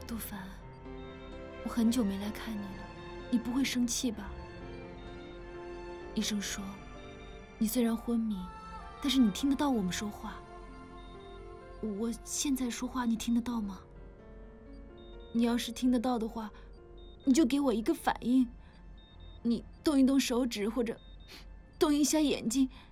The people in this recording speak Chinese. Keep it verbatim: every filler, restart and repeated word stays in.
杜凡，我很久没来看你了，你不会生气吧？医生说，你虽然昏迷，但是你听得到我们说话。我现在说话，你听得到吗？你要是听得到的话，你就给我一个反应，你动一动手指或者动一下眼睛，